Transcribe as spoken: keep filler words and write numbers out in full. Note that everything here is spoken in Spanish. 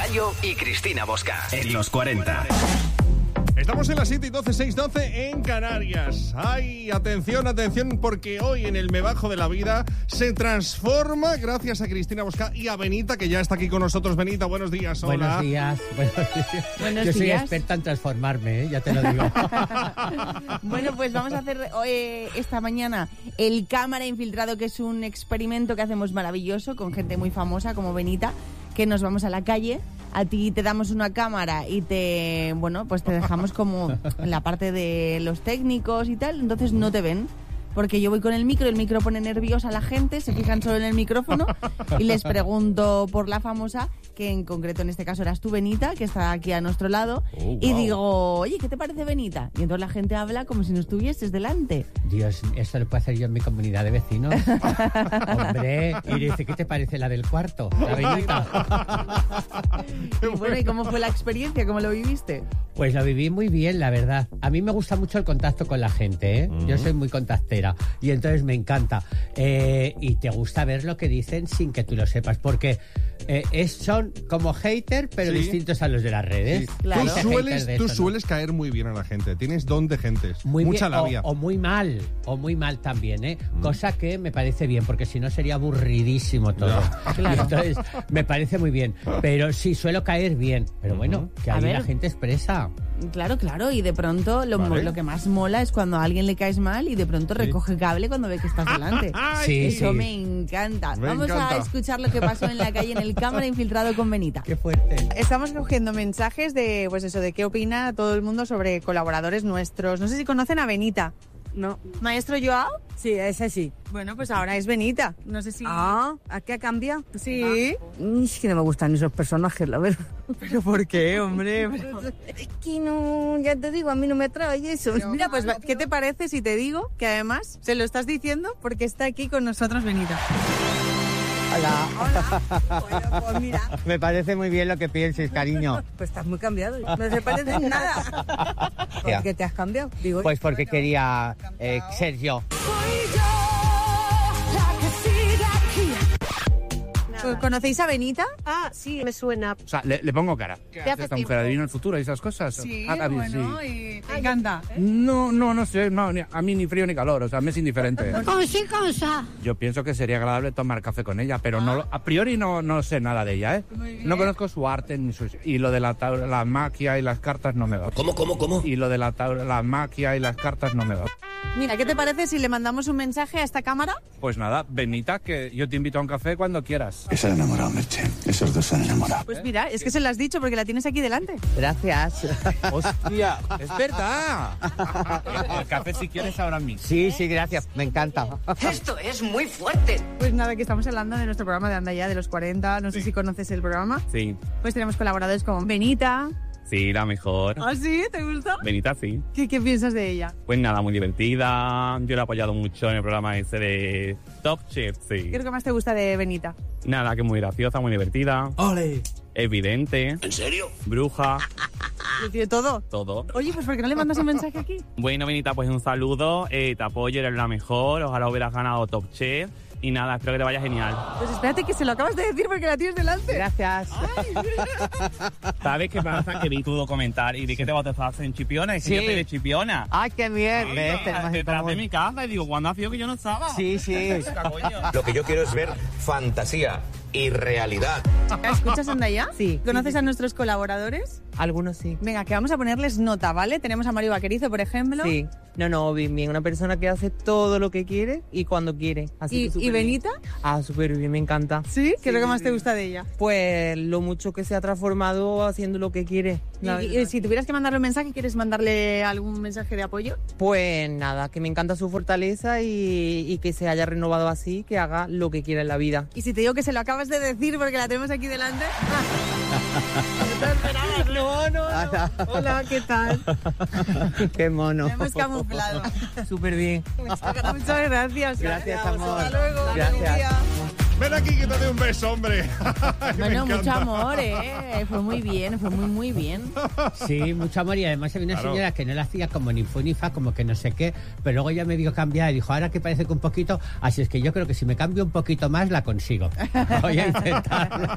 Gallo y Cristina Bosca. En los cuarenta. Estamos en las siete y doce, seis doce en Canarias. Ay, atención, atención, porque hoy en el Me Bajo de la Vida se transforma gracias a Cristina Bosca y a Benita, que ya está aquí con nosotros. Benita, buenos días, hola. Buenos días, buenos días. Buenos Yo soy días. experta en transformarme, ¿eh? Ya te lo digo. Bueno, pues vamos a hacer eh, esta mañana el Cámara Infiltrado, que es un experimento que hacemos maravilloso con gente muy famosa como Benita, que nos vamos a la calle. A ti te damos una cámara y te, bueno, pues te dejamos como en la parte de los técnicos y tal, entonces no te ven. Porque yo voy con el micro, el micro pone nerviosa a la gente, se fijan solo en el micrófono y les pregunto por la famosa, que en concreto en este caso eras tú, Benita, que está aquí a nuestro lado, Oh, y wow. digo, oye, ¿qué te parece, Benita? Y entonces la gente habla como si no estuvieses delante. Dios, esto lo puedo hacer yo en mi comunidad de vecinos. Hombre, y dice, ¿qué te parece la del cuarto? La Benita. Y bueno, ¿y cómo fue la experiencia? ¿Cómo lo viviste? Pues lo viví muy bien, la verdad. A mí me gusta mucho el contacto con la gente, ¿eh? Yo soy muy contactera y entonces me encanta. Eh, y te gusta ver lo que dicen sin que tú lo sepas, porque eh, es, son como hater, pero Sí. distintos a los de las redes. Sí. Claro. Tú Ese sueles, hater de tú eso, ¿no? sueles caer muy bien a la gente. Tienes don de gentes. Muy Mucha bien, labia. o, o muy mal, o muy mal también, ¿eh? Cosa que me parece bien, porque si no sería aburridísimo todo. Ya. Claro. Y entonces, me parece muy bien. Pero sí, suelo caer bien. Pero bueno, que A ahí ver. la gente expresa. Claro, claro, y de pronto lo, Vale. lo que más mola es cuando a alguien le caes mal y de pronto recoge cable cuando ve que estás delante. Sí, Eso sí. me encanta. Me Vamos encanta. a escuchar lo que pasó en la calle en el Cámara Infiltrado con Benita. Qué fuerte. Estamos cogiendo mensajes de, pues eso, de qué opina todo el mundo sobre colaboradores nuestros. No sé si conocen a Benita. No, Maestro Joao. sí, ese sí. Bueno, pues ahora es Benita. No sé si... Ah, ¿a qué ha cambiado? Sí. Mm, Es que no me gustan esos personajes, la verdad. ¿Pero por qué, hombre? Es que no, ya te digo, a mí no me atrae eso. Mira, pues, ¿qué te parece si te digo que además se lo estás diciendo porque está aquí con nosotros Benita? Hola. Hola. Bueno, pues mira, Me parece muy bien lo que pienses, cariño. pues estás muy cambiado. No se parece en nada. ¿Por qué te has cambiado? Digo, Pues porque quería eh, ser yo. ¿Conocéis a Benita? ah, sí, me suena. O sea, le, le pongo cara. ¿Qué hace hace esta tiempo? mujer? ¿Adivina el futuro y esas cosas? Sí, Ah, a mí bueno, sí. y te encanta. No, no, no sé. No, ni- a mí ni frío ni calor. O sea, me es indiferente. Yo pienso que sería agradable tomar café con ella, pero no, lo- a priori no, no sé nada de ella, ¿eh? No conozco su arte ni su... Y lo de la, tabla- la magia y las cartas no me va. ¿Cómo, cómo, cómo? Y lo de la, tabla- la magia y las cartas no me va. Mira, ¿qué te parece si le mandamos un mensaje a esta cámara? Pues nada, Benita, que yo te invito a un café cuando quieras. Se han enamorado, Merche. Esos dos se han enamorado. Pues mira, es que se lo has dicho porque la tienes aquí delante. Gracias. ¡Hostia! ¡Es verdad! El café si quieres ahora mismo. Sí, sí, gracias. Me encanta. Esto es muy fuerte. Pues nada, que estamos hablando de nuestro programa de Anda Ya, de los cuarenta. No sé si conoces el programa. Sí, Pues tenemos colaboradores como Benita. sí, la mejor. ¿Ah, sí? ¿Te gusta? Benita, sí. ¿Qué, qué piensas de ella? Pues nada, muy divertida. Yo la he apoyado mucho en el programa ese de Top Chef, sí. ¿Qué es lo que más te gusta de Benita? Nada, que muy graciosa, muy divertida. ¡Ole! Evidente. ¿En serio? Bruja. Lo tiene todo. Todo. Oye, pues ¿por qué no le mandas un mensaje aquí? Bueno, Benita, pues un saludo. Eh, te apoyo, eres la mejor. Ojalá hubieras ganado Top Chef. Y nada, espero que te vaya genial. Pues espérate que se lo acabas de decir porque la tienes delante. Gracias. ¿Sabes qué pasa? Que vi tu documental y vi que te bautizaste en Chipiona. Y que Sí. yo soy de Chipiona. Ay, qué bien. ¿Ves? Tenemos en Detrás de común. mi casa. Y digo, ¿cuándo ha sido que yo no estaba? Sí, sí. Lo que yo quiero es ver fantasía y realidad. ¿Escuchas Anda Ya? Sí. ¿Conoces a nuestros colaboradores? Algunos sí. Venga, que vamos a ponerles nota, ¿vale? Tenemos a Mario Vaquerizo, por ejemplo. Sí. No, no, bien, bien. Una persona que hace todo lo que quiere y cuando quiere. Así ¿Y, que súper y bien. Benita? Ah, súper bien, me encanta. ¿Sí? ¿Qué es lo que más te gusta de ella? Pues lo mucho que se ha transformado haciendo lo que quiere. la Y, y verdad. si tuvieras que mandarle un mensaje, ¿quieres mandarle algún mensaje de apoyo? Pues nada, que me encanta su fortaleza y, y que se haya renovado así, que haga lo que quiera en la vida. Y si te digo que se lo acabas de decir porque la tenemos aquí delante. No, no, no. Hola, ¿qué tal? Qué mono. Lo hemos camuflado. Súper bien. Muchas gracias. Gracias, amor. Hasta luego. Gracias. Buen día. Ven aquí que te dé un beso, hombre. Me Bueno, mucho encanta. amor, ¿eh? Fue muy bien, fue muy, muy bien. Sí, mucho amor. Y además había una Claro. señora que no la hacía como ni fu ni fa, como que no sé qué, pero luego ya me vio cambiar y dijo, ahora que parece que un poquito, así es que yo creo que si me cambio un poquito más la consigo. Voy a intentarlo.